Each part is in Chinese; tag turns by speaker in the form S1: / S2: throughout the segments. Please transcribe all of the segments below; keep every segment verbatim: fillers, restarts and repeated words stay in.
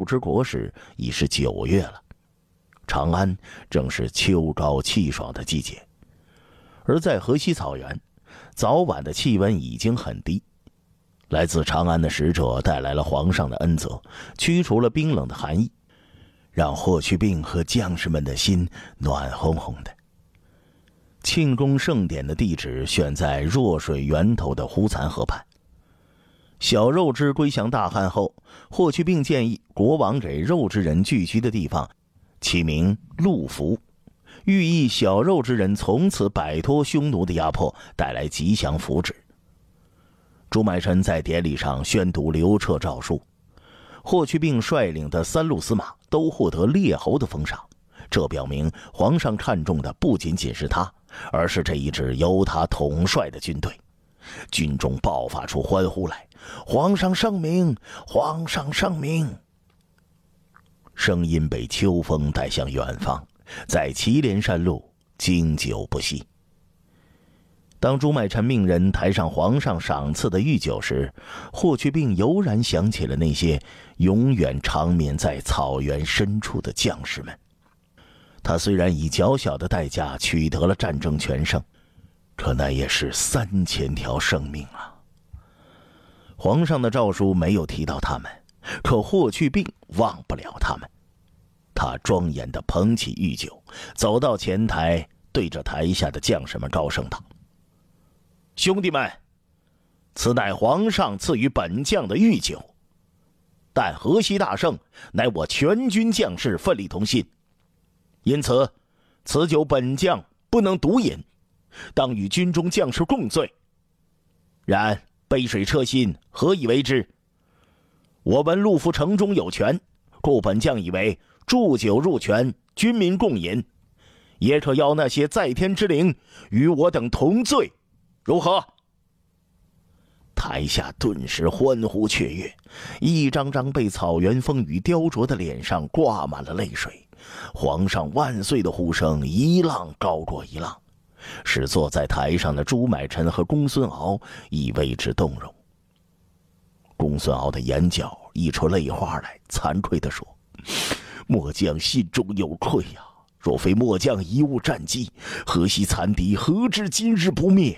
S1: 之国时已是九月了，长安正是秋高气爽的季节，而在河西草原，早晚的气温已经很低。来自长安的使者带来了皇上的恩泽，驱除了冰冷的寒意，让霍去病和将士们的心暖烘烘的。庆功盛典的地址选在弱水源头的呼残河畔。小肉之归降大汉后，霍去病建议国王给肉之人聚居的地方起名陆福，寓意小肉之人从此摆脱匈奴的压迫，带来吉祥福祉。朱买臣在典礼上宣读刘彻诏书，霍去病率领的三路司马都获得列侯的封赏，这表明皇上看重的不仅仅是他，而是这一支由他统帅的军队。军中爆发出欢呼来：“皇上圣明，皇上圣明！”声音被秋风带向远方，在祁连山路经久不息。当朱买臣命人抬上皇上赏赐的御酒时，霍去病油然想起了那些永远长眠在草原深处的将士们。他虽然以较小的代价取得了战争全胜，可那也是三千条生命啊！皇上的诏书没有提到他们，可霍去病忘不了他们。他庄严地捧起御酒，走到前台，对着台下的将士们高声道：“兄弟们，此乃皇上赐予本将的御酒，但河西大胜，乃我全军将士奋力同心，因此此酒本将不能独饮，当与军中将士共醉。然杯水车薪，何以为之？我闻陆府城中有泉，故本将以为祝酒入泉，军民共饮，也可邀那些在天之灵与我等同醉，如何？”台下顿时欢呼雀跃，一张张被草原风雨雕琢的脸上挂满了泪水。皇上万岁的呼声一浪高过一浪，使坐在台上的朱买臣和公孙敖亦为之动容。公孙敖的眼角溢出泪花来，惭愧地说：“末将心中有愧呀、啊！若非末将贻误战机，河西残敌何至今日不灭？”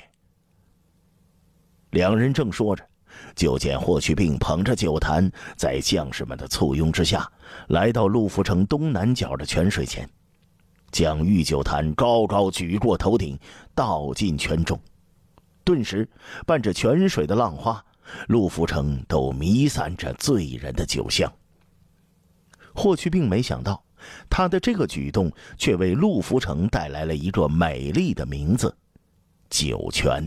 S1: 两人正说着，就见霍去病捧着酒坛，在将士们的簇拥之下，来到陆浮城东南角的泉水前，将御酒坛高高举过头顶，倒进泉中。顿时，伴着泉水的浪花，陆浮城都弥散着醉人的酒香。霍去病没想到，他的这个举动却为陆浮城带来了一个美丽的名字——酒泉。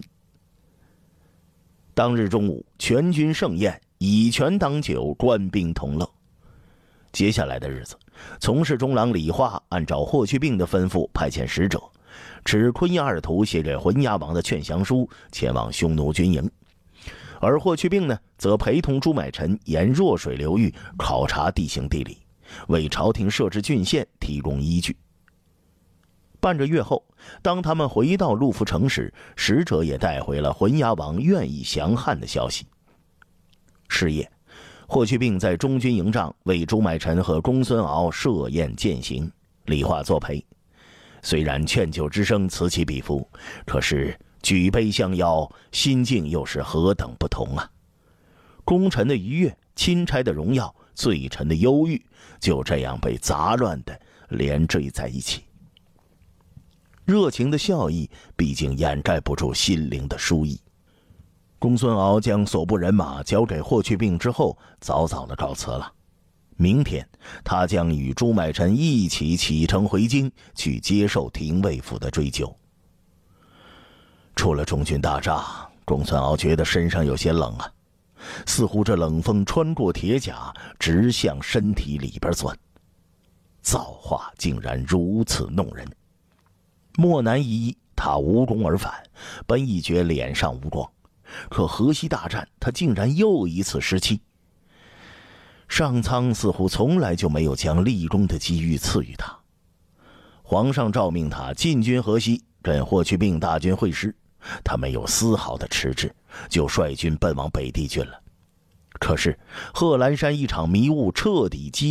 S1: 当日中午，全军盛宴，以泉当酒，官兵同乐。接下来的日子，从事中郎李化按照霍去病的吩咐，派遣使者持昆亚二图写给浑牙王的劝降书，前往匈奴军营。而霍去病呢，则陪同朱买臣沿弱水流域考察地形地理，为朝廷设置郡县提供依据。半个月后，当他们回到陆浮城时，使者也带回了浑牙王愿意降汉的消息。是夜，霍去病在中军营帐为朱买臣和公孙敖设宴饯行，李化作陪。虽然劝酒之声此起彼伏，可是举杯相邀，心境又是何等不同啊！功臣的愉悦，钦差的荣耀，罪臣的忧郁，就这样被杂乱地连缀在一起。热情的笑意毕竟掩盖不住心灵的疏意。公孙敖将所部人马交给霍去病之后，早早的告辞了。明天他将与朱买臣一起启程回京，去接受廷尉府的追究。出了中军大帐，公孙敖觉得身上有些冷啊，似乎这冷风穿过铁甲，直向身体里边钻。造化竟然如此弄人。莫难一一，他无功而返，本已觉脸上无光，可河西大战，他竟然又一次失气。上苍似乎从来就没有将立功的机遇赐予他。皇上诏命他进军河西，跟霍去病大军会师，他没有丝毫的迟滞，就率军奔往北地郡了。可是贺兰山一场迷雾彻底击